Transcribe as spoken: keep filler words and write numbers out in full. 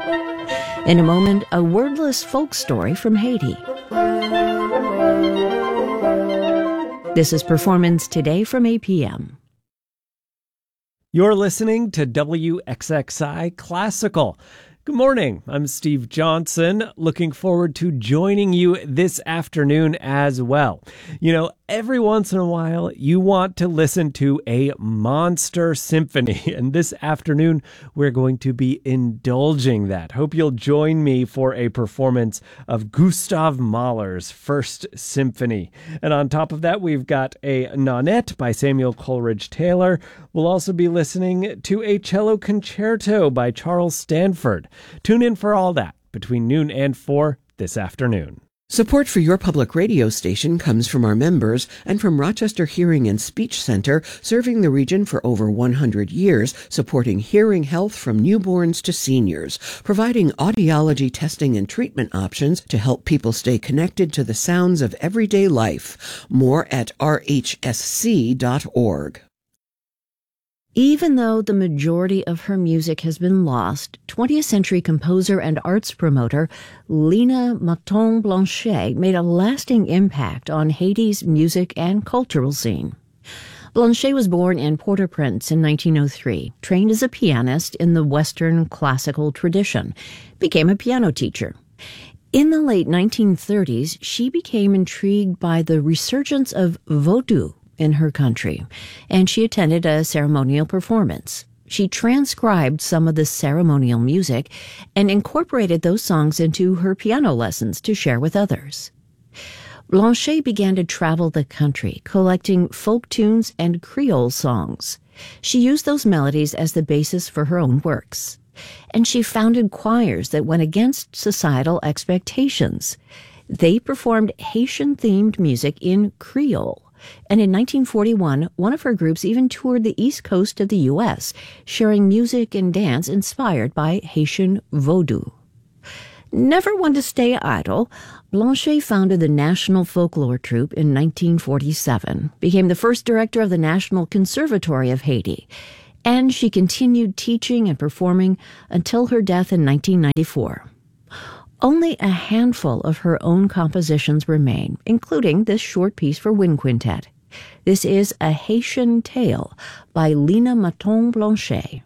In a moment, a wordless folk story from Haiti. This is Performance Today from A P M. You're listening to W X X I Classical. Good morning. I'm Steve Johnson. Looking forward to joining you this afternoon as well. You know, every once in a while, you want to listen to a monster symphony, and this afternoon, we're going to be indulging that. Hope you'll join me for a performance of Gustav Mahler's First Symphony. And on top of that, we've got a Nonette by Samuel Coleridge Taylor. We'll also be listening to a cello concerto by Charles Stanford. Tune in for all that between noon and four this afternoon. Support for your public radio station comes from our members and from Rochester Hearing and Speech Center, serving the region for over one hundred years, supporting hearing health from newborns to seniors, providing audiology testing and treatment options to help people stay connected to the sounds of everyday life. More at r h s c dot org. Even though the majority of her music has been lost, twentieth century composer and arts promoter Lina Moton-Blanchet made a lasting impact on Haiti's music and cultural scene. Blanchet was born in Port-au-Prince in nineteen oh three, trained as a pianist in the Western classical tradition, became a piano teacher. In the late nineteen thirties, she became intrigued by the resurgence of Vodou in her country, and she attended a ceremonial performance. She transcribed some of the ceremonial music and incorporated those songs into her piano lessons to share with others. Blanchet began to travel the country, collecting folk tunes and Creole songs. She used those melodies as the basis for her own works, and she founded choirs that went against societal expectations. They performed Haitian-themed music in Creole. And in nineteen forty-one, one of her groups even toured the east coast of the U S, sharing music and dance inspired by Haitian Vodou. Never one to stay idle, Blanchet founded the National Folklore Troupe in nineteen forty-seven, became the first director of the National Conservatory of Haiti, and she continued teaching and performing until her death in nineteen ninety-four. Only a handful of her own compositions remain, including this short piece for wind quintet. This is A Haitian Tale by Lina Moton-Blanchet.